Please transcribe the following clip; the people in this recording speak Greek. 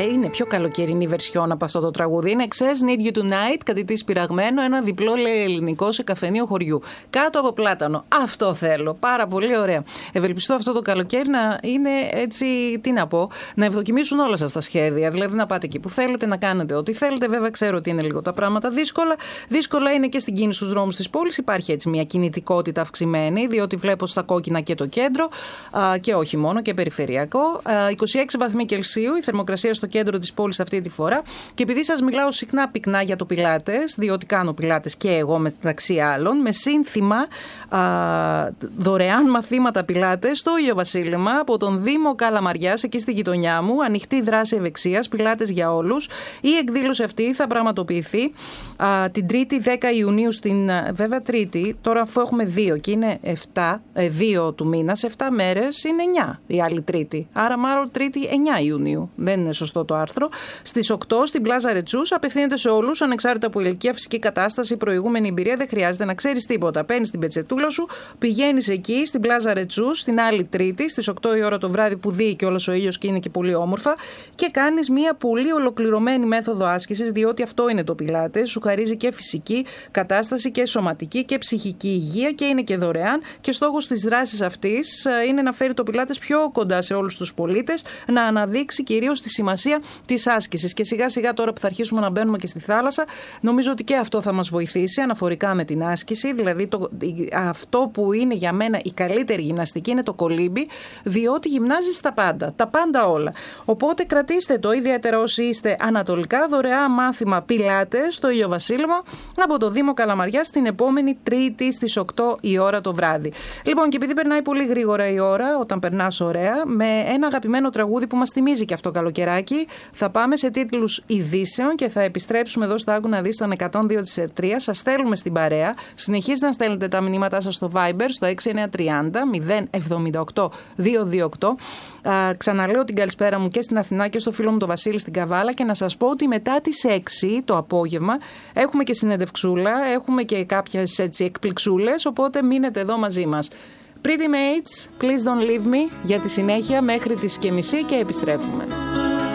Είναι πιο καλοκαιρινή βερσιόν από αυτό το τραγούδι. Είναι Excess Need You Tonight, κάτι τη πειραγμένο, ένα διπλό λέει ελληνικό σε καφενείο χωριού. Κάτω από πλάτανο. Αυτό θέλω. Πάρα πολύ ωραία. Ευελπιστώ αυτό το καλοκαίρι να είναι έτσι, τι να πω, να ευδοκιμήσουν όλα σας τα σχέδια. Δηλαδή να πάτε εκεί που θέλετε, να κάνετε ό,τι θέλετε. Βέβαια, ξέρω ότι είναι λίγο τα πράγματα δύσκολα. Δύσκολα είναι και στην κίνηση στους δρόμους της πόλης. Υπάρχει έτσι μια κινητικότητα αυξημένη, διότι βλέπω στα κόκκινα και το κέντρο και όχι μόνο και περιφερειακό. 26 βαθμοί Κελσίου η θερμοκρασία στο κέντρο της πόλης αυτή τη φορά. Και επειδή σας μιλάω συχνά πυκνά για το πιλάτες, διότι κάνω πιλάτες και εγώ μεταξύ άλλων, με σύνθημα δωρεάν μαθήματα πιλάτες στο Ηλιοβασίλεμα από τον Δήμο Καλαμαριάς, εκεί στη γειτονιά μου, ανοιχτή δράση ευεξίας, πιλάτες για όλους. Η εκδήλωση αυτή θα πραγματοποιηθεί την 3η 10 Ιουνίου βέβαια Τρίτη, τώρα αφού έχουμε 2 και είναι 2 του μήνα, σε 7 μέρες είναι 9 η άλλη Τρίτη. Άρα μάλλον Τρίτη 9 Ιουνίου. Δεν είναι σωστό το άρθρο. Στις 8 στην Πλάζα Ρετσούς, απευθύνεται σε όλους, ανεξάρτητα από ηλικία, φυσική κατάσταση, προηγούμενη εμπειρία. Δεν χρειάζεται να ξέρεις τίποτα. Παίρνεις την πετσετούλα σου, πηγαίνεις εκεί στην Πλάζα Ρετσούς την άλλη Τρίτη, στις 8 η ώρα το βράδυ που δει και όλος ο ήλιος και είναι και πολύ όμορφα, και κάνεις μια πολύ ολοκληρωμένη μέθοδο άσκησης, διότι αυτό είναι το πιλάτες. Σου χαρίζει και φυσική κατάσταση και σωματική και ψυχική υγεία και είναι και δωρεάν. Και στόχος της δράσης αυτής είναι να φέρει το πιλάτες πιο κοντά σε όλους τους πολίτες, να αναδείξει κυρίως τη σημασία της άσκησης. Και σιγά σιγά τώρα που θα αρχίσουμε να μπαίνουμε και στη θάλασσα, νομίζω ότι και αυτό θα μας βοηθήσει αναφορικά με την άσκηση. Δηλαδή αυτό που είναι για μένα η καλύτερη γυμναστική είναι το κολύμπι, διότι γυμνάζεις τα πάντα. Τα πάντα όλα. Οπότε κρατήστε το, ιδιαίτερα όσοι είστε ανατολικά, δωρεά μάθημα πιλάτες στο Ηλιοβασίλεμα από το Δήμο Καλαμαριάς την επόμενη Τρίτη στις 8 η ώρα το βράδυ. Λοιπόν, και επειδή περνάει πολύ γρήγορα η ώρα, όταν περνάς ωραία, με ένα αγαπημένο τραγούδι που μας θυμίζει και αυτό καλοκαιράκι, θα πάμε σε τίτλους ειδήσεων και θα επιστρέψουμε εδώ στο Άκου να δεις στον 102 της Ερτρίας. Σας στέλνουμε στην παρέα. Συνεχίζετε να στέλνετε τα μηνύματά σας στο Viber στο 6930 078 228. Ξαναλέω την καλησπέρα μου και στην Αθηνά και στο φίλο μου τον Βασίλη στην Καβάλα, και να σας πω ότι μετά τις 6 το απόγευμα έχουμε και συνεντευξούλα, έχουμε και κάποιες έτσι εκπληξούλες, οπότε μείνετε εδώ μαζί μας. Pretty Mates, Please Don't Leave Me, για τη συνέχεια μέχρι τις και μισή και επιστρέφουμε.